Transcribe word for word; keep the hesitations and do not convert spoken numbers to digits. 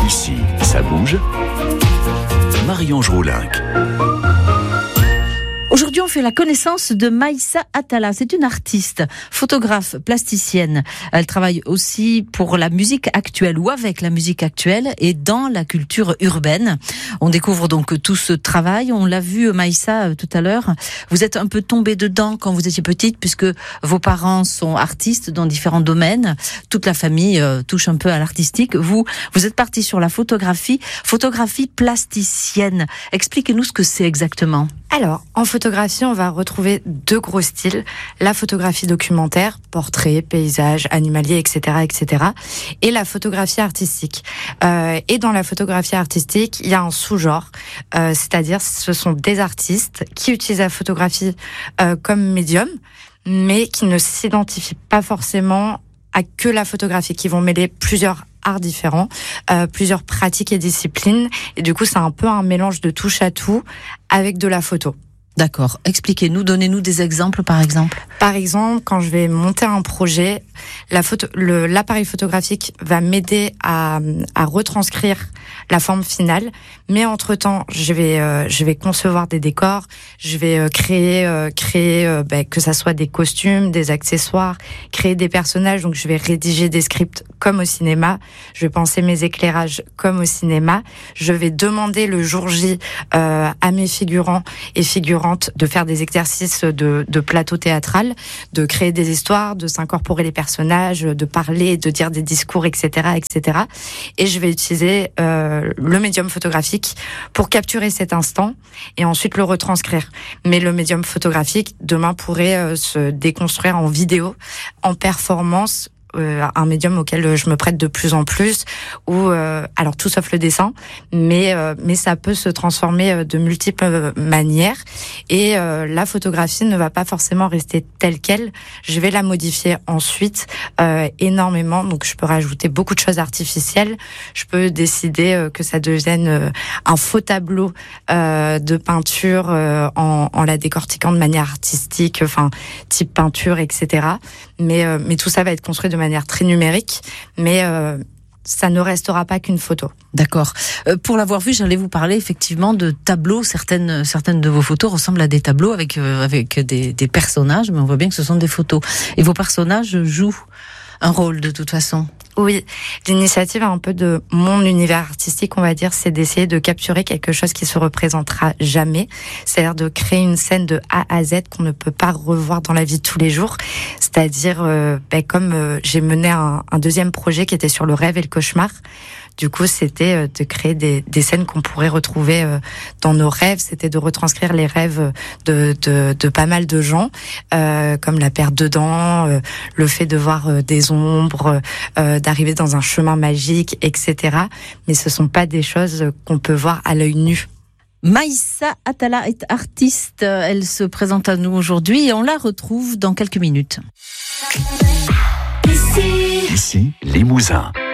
Ici, ça bouge. Marie-Ange Roulinck. Aujourd'hui, on fait la connaissance de Maïssa Atala. C'est une artiste, photographe, plasticienne. Elle travaille aussi pour la musique actuelle ou avec la musique actuelle et dans la culture urbaine. On découvre donc tout ce travail. On l'a vu, Maïssa, tout à l'heure. Vous êtes un peu tombée dedans quand vous étiez petite puisque vos parents sont artistes dans différents domaines. Toute la famille euh, touche un peu à l'artistique. Vous, vous êtes partie sur la photographie, photographie plasticienne. Expliquez-nous ce que c'est exactement. Alors, en photographie, on va retrouver deux gros styles. La photographie documentaire, portrait, paysage, animalier, et cetera, et cetera. Et la photographie artistique. Euh, et dans la photographie artistique, il y a un sous-genre. Euh, c'est-à-dire, ce sont des artistes qui utilisent la photographie euh, comme médium, mais qui ne s'identifient pas forcément à que la photographie, qui vont mêler plusieurs arts différents, euh, plusieurs pratiques et disciplines. Et du coup, c'est un peu un mélange de touche à tout avec de la photo. D'accord. Expliquez-nous, donnez-nous des exemples, par exemple. Par exemple, quand je vais monter un projet, la photo, le, l'appareil photographique va m'aider à, à retranscrire la forme finale. Mais entre-temps, je vais, euh, je vais concevoir des décors, je vais euh, créer, euh, créer, euh, ben, que ça soit des costumes, des accessoires, créer des personnages. Donc, je vais rédiger des scripts comme au cinéma. Je vais penser mes éclairages comme au cinéma. Je vais demander le jour J euh, à mes figurants et figurantes de faire des exercices de, de plateau théâtral, de créer des histoires, de s'incorporer les personnages, de parler, de dire des discours, et cetera, et cetera. Et je vais utiliser euh, le médium photographique pour capturer cet instant et ensuite le retranscrire. Mais le médium photographique, demain, pourrait euh, se déconstruire en vidéo, en performance, Euh, un médium auquel je me prête de plus en plus, ou euh, alors tout sauf le dessin, mais euh, mais ça peut se transformer de multiples manières. Et euh, la photographie ne va pas forcément rester telle quelle. Je vais la modifier ensuite euh, énormément. Donc je peux rajouter beaucoup de choses artificielles. Je peux décider euh, que ça devienne euh, un faux tableau euh, de peinture euh, en, en la décortiquant de manière artistique, enfin type peinture, et cetera. Mais euh, mais tout ça va être construit de manière très numérique, mais euh, ça ne restera pas qu'une photo. D'accord. Euh, pour l'avoir vu, j'allais vous parler effectivement de tableaux. Certaines, certaines de vos photos ressemblent à des tableaux avec, euh, avec des, des personnages, mais on voit bien que ce sont des photos. Et vos personnages jouent un rôle de toute façon. Oui, l'initiative un peu de mon univers artistique, on va dire, c'est d'essayer de capturer quelque chose qui se représentera jamais. C'est-à-dire de créer une scène de A à Z qu'on ne peut pas revoir dans la vie de tous les jours. C'est-à-dire, euh, ben, comme euh, j'ai mené un, un deuxième projet qui était sur le rêve et le cauchemar. Du coup, c'était de créer des, des scènes qu'on pourrait retrouver dans nos rêves. C'était de retranscrire les rêves de, de, de pas mal de gens, euh, comme la perte de dents, euh, le fait de voir euh, des ombres, euh, d'arriver dans un chemin magique, et cetera. Mais ce sont pas des choses qu'on peut voir à l'œil nu. Maïssa Atala est artiste. Elle se présente à nous aujourd'hui et on la retrouve dans quelques minutes. Ici, Limousin.